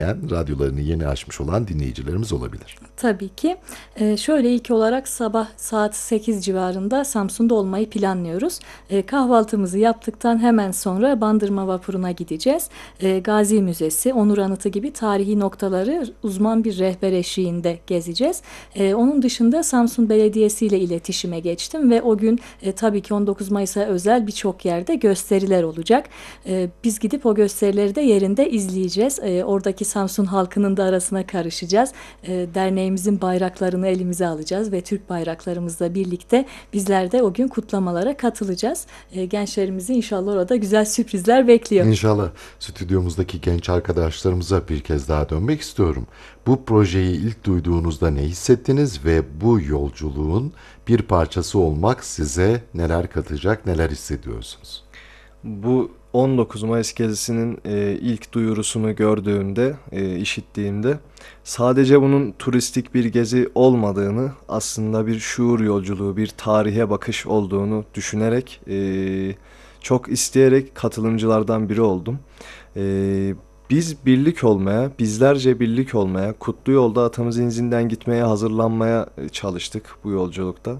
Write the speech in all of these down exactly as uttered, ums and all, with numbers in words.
Yani radyolarını yeni açmış olan dinleyicilerimiz olabilir. Tabii ki. Ee, şöyle ilk olarak sabah saat sekiz civarında Samsun'da olmayı planlıyoruz. Ee, kahvaltımızı yaptıktan hemen sonra Bandırma Vapuru'na gideceğiz. Ee, Gazi Müzesi, Onur Anıtı gibi tarihi noktaları uzman bir rehber eşliğinde gezeceğiz. Ee, onun dışında Samsun Belediyesi ile iletişime geçtim ve o gün e, tabii ki on dokuz Mayıs'a özel birçok yerde gösteriler olacak. Ee, biz gidip o gösterileri de yerinde izleyeceğiz. Ee, oradaki Samsun halkının da arasına karışacağız. Ee, derneğimizin bayraklarını elimize alacağız ve Türk bayraklarımızla birlikte bizler de o gün kutlamalara katılacağız. Ee, gençlerimizi inşallah orada güzel sürprizler bekliyor. İnşallah. Stüdyomuzdaki genç arkadaşlarımıza bir kez daha dönmek istiyorum. Bu projeyi ilk duyduğunuzda ne hissettiniz ve bu yolculuğun bir parçası olmak size neler katacak, neler hissediyorsunuz? Bu on dokuz Mayıs gezisinin e, ilk duyurusunu gördüğümde, e, işittiğimde sadece bunun turistik bir gezi olmadığını, aslında bir şuur yolculuğu, bir tarihe bakış olduğunu düşünerek, e, çok isteyerek katılımcılardan biri oldum. E, Biz birlik olmaya, bizlerce birlik olmaya, Kutlu Yolda atamızın izinden gitmeye hazırlanmaya e, çalıştık bu yolculukta.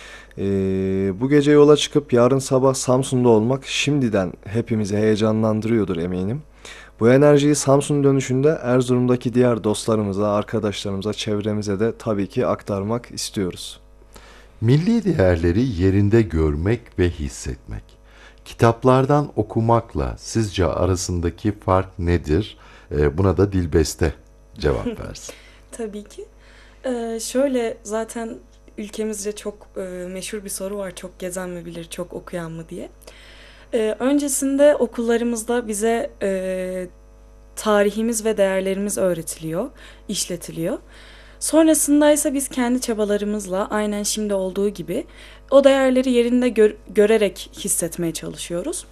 Ee, bu gece yola çıkıp yarın sabah Samsun'da olmak şimdiden hepimizi heyecanlandırıyordur eminim. Bu enerjiyi Samsun dönüşünde Erzurum'daki diğer dostlarımıza, arkadaşlarımıza, çevremize de tabii ki aktarmak istiyoruz. Milli değerleri yerinde görmek ve hissetmek. Kitaplardan okumakla sizce arasındaki fark nedir? Ee, buna da Dilbeste cevap versin. Tabii ki. Ee, şöyle zaten ülkemizce çok e, meşhur bir soru var. Çok gezen mi bilir, çok okuyan mı diye. Ee, öncesinde okullarımızda bize e, tarihimiz ve değerlerimiz öğretiliyor, işletiliyor. Sonrasında ise biz kendi çabalarımızla aynen şimdi olduğu gibi o değerleri yerinde gör- görerek hissetmeye çalışıyoruz.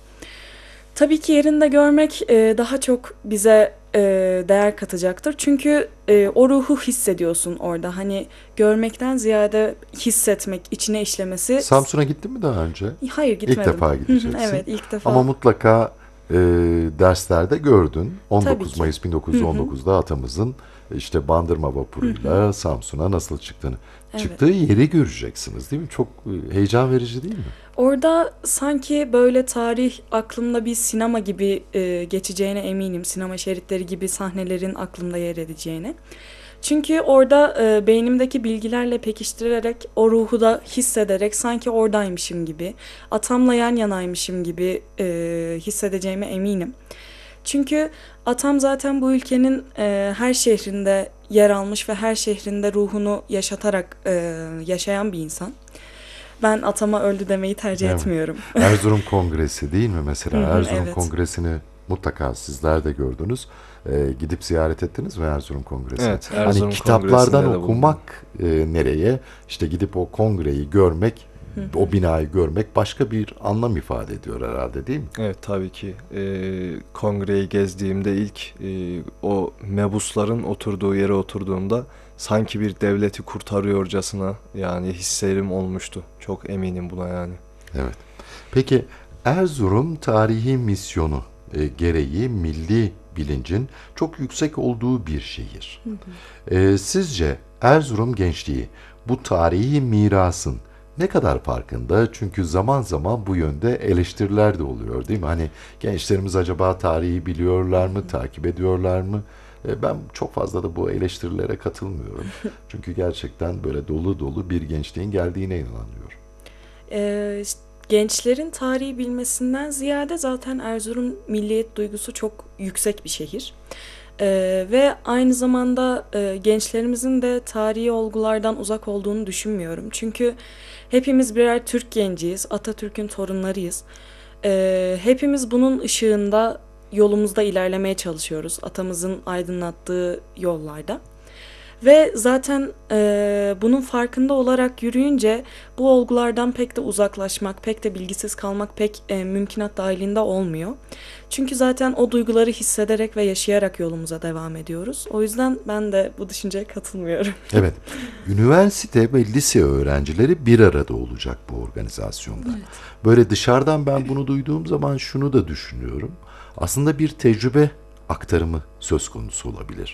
Tabii ki yerinde görmek e, daha çok bize e, değer katacaktır. Çünkü e, o ruhu hissediyorsun orada. Hani görmekten ziyade hissetmek, içine işlemesi. Samsun'a gittin mi daha önce? Hayır, gitmedim. İlk defa gideceksin. Evet, ilk defa. Ama mutlaka e, derslerde gördün. on Tabii dokuz ki. Mayıs bin dokuz yüz on dokuzda atamızın işte Bandırma Vapuru'yla Samsun'a nasıl çıktığını. Evet. Çıktığı yeri göreceksiniz değil mi? Çok e, heyecan verici değil mi? Orada sanki böyle tarih aklımda bir sinema gibi e, geçeceğine eminim. Sinema şeritleri gibi sahnelerin aklımda yer edeceğine. Çünkü orada e, beynimdeki bilgilerle pekiştirerek, o ruhu da hissederek sanki oradaymışım gibi, atamla yan yanaymışım gibi e, hissedeceğime eminim. Çünkü atam zaten bu ülkenin e, her şehrinde yer almış ve her şehrinde ruhunu yaşatarak e, yaşayan bir insan. Ben atama öldü demeyi tercih Evet. etmiyorum. Erzurum Kongresi değil mi mesela? Hı hı, Erzurum evet. Kongresini mutlaka sizler de gördünüz. Ee, gidip ziyaret ettiniz mi Erzurum Kongresi'ni? Evet, Erzurum Hani kitaplardan Kongresi'nde de okumak e, nereye? İşte gidip o kongreyi görmek, Hı hı. o binayı görmek başka bir anlam ifade ediyor herhalde değil mi? Evet, tabii ki. Ee, kongreyi gezdiğimde ilk e, o mebusların oturduğu yere oturduğumda sanki bir devleti kurtarıyorcasına yani hislerim olmuştu. Çok eminim buna yani. Evet. Peki Erzurum tarihi misyonu e, gereği milli bilincin çok yüksek olduğu bir şehir. E, sizce Erzurum gençliği bu tarihi mirasın ne kadar farkında? Çünkü zaman zaman bu yönde eleştiriler de oluyor değil mi? Hani gençlerimiz acaba tarihi biliyorlar mı, takip ediyorlar mı? E, ben çok fazla da bu eleştirilere katılmıyorum. Çünkü gerçekten böyle dolu dolu bir gençliğin geldiğine inanıyorum. Ee, gençlerin tarihi bilmesinden ziyade zaten Erzurum milliyet duygusu çok yüksek bir şehir. Ee, ve aynı zamanda e, gençlerimizin de tarihi olgulardan uzak olduğunu düşünmüyorum. Çünkü hepimiz birer Türk genciyiz, Atatürk'ün torunlarıyız. Ee, hepimiz bunun ışığında yolumuzda ilerlemeye çalışıyoruz, atamızın aydınlattığı yollarda. Ve zaten e, bunun farkında olarak yürüyünce bu olgulardan pek de uzaklaşmak, pek de bilgisiz kalmak pek e, mümkünat dahilinde olmuyor. Çünkü zaten o duyguları hissederek ve yaşayarak yolumuza devam ediyoruz. O yüzden ben de bu düşünceye katılmıyorum. Evet, üniversite ve lise öğrencileri bir arada olacak bu organizasyonda. Evet. Böyle dışarıdan ben bunu duyduğum zaman şunu da düşünüyorum. Aslında bir tecrübe aktarımı söz konusu olabilir.